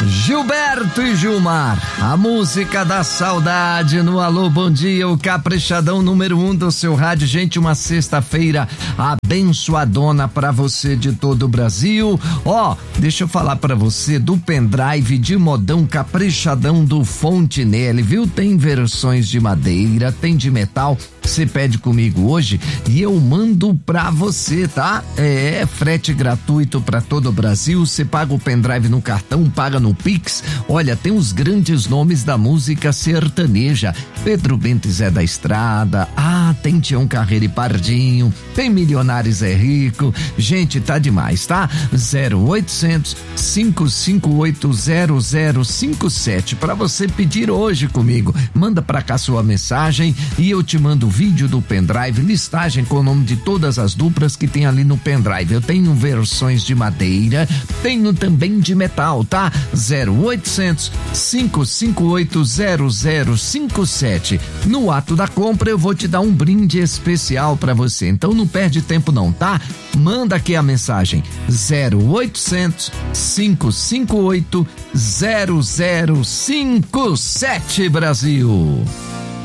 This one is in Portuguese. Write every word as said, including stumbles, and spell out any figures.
Gilberto e Gilmar, a música da saudade no Alô Bom Dia, o caprichadão número um do seu rádio. Gente, uma sexta-feira abençoadona pra você de todo o Brasil. Ó, deixa eu falar pra você do pendrive de modão caprichadão do Fontinelli, viu? Tem versões de madeira, tem de metal. Você pede comigo hoje e eu mando pra você, tá? É, frete gratuito pra todo o Brasil. Você paga o pendrive no cartão, paga no Pix. Olha, tem os grandes nomes da música sertaneja: Pedro Bento e Zé da Estrada. Ah, tem Tião Carreira e Pardinho. Tem Milionários é Rico. Gente, tá demais, tá? zero oitocentos, cinco cinco oito, zero zero cinco sete pra você pedir hoje comigo. Manda pra cá sua mensagem e eu te mando o vídeo do pendrive, listagem com o nome de todas as duplas que tem ali no pendrive. Eu tenho versões de madeira, tenho também de metal, tá? zero oitocentos, cinco cinco oito, zero zero cinco sete. No ato da compra eu vou te dar um brinde especial pra você, então não perde tempo não, tá? Manda aqui a mensagem zero oitocentos, cinco cinco oito, zero zero cinco sete, Brasil.